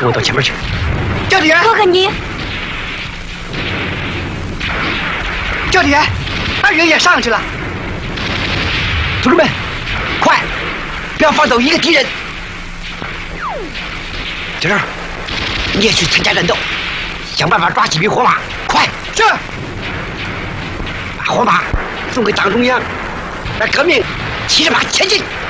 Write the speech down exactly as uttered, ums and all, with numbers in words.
跟我到前面去。 教爹， 我和你。 教爹，二爷爷上去了。 同志们，快，不要放走一个敌人。这儿，你也去参加战斗，想办法抓几匹活马，快！ 是。 把活马送给党中央，让革命骑着马前进。